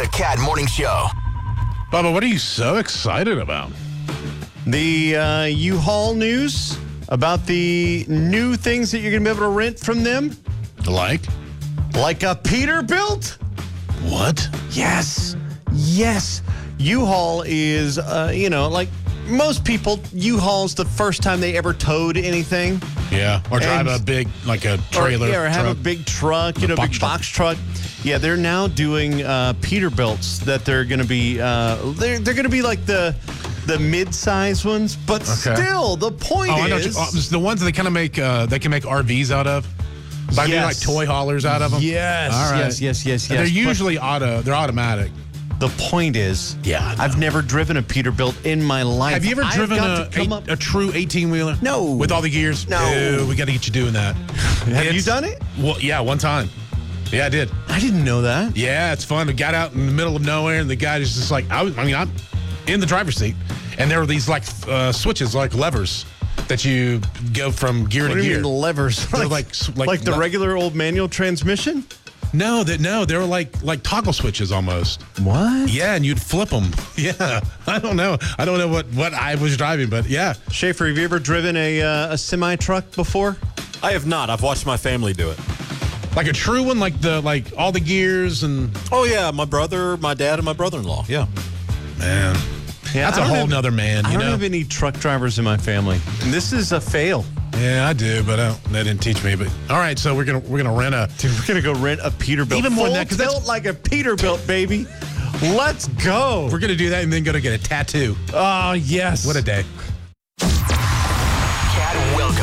The Cat Morning Show. Bubba, what are you so excited about? The U-Haul news about the new things that you're going to be able to rent from them. Like? Like a Peterbilt? What? Yes. U-Haul is, like most people, U-Haul's the first time they ever towed anything. Yeah. Or drive And- a big, like a trailer. Or have a truck. big truck, A box big truck. box truck. Yeah, they're now doing Peterbilts that they're going to be, they're going to be like the mid-size ones, but still, the point I know is... it's the ones that they kind of make, they can make RVs out of. Like, Yes. like toy haulers out of them. Yes, All right. yes. They're But usually they're automatic. the point is, Yeah, I know. I've never driven a Peterbilt in my life. Have you ever I've driven got to come up- a true 18-wheeler? No. With all the gears? No. Ew, we got to get you doing that. Have you done it? Well, yeah, one time. Yeah, I did. I didn't know that. Yeah, it's fun. We got out in the middle of nowhere, and the guy is just like, I'm in the driver's seat, and there were these like switches, like levers, that you go from gear What to do you gear. mean levers? They're like the regular old manual transmission? No, they're like toggle switches almost. What? Yeah, and you'd flip them. Yeah, I don't know what I was driving, but yeah. Schaefer, have you ever driven a semi truck before? I have not. I've watched my family do it. Like a true one, like all the gears and Oh, yeah. My brother, my dad, and my brother-in-law. Yeah. man. Yeah, That's I a don't whole have- nother man, I you don't know. have any truck drivers in my family. And this is a fail. Yeah, I do, but they didn't teach me. But all right, so we're gonna rent a. Dude, we're gonna go rent a Peterbilt. Even more than that, 'cause that's- built like a Peterbilt, baby. Let's go. We're gonna do that and then go to get a tattoo. Oh yes. What a day.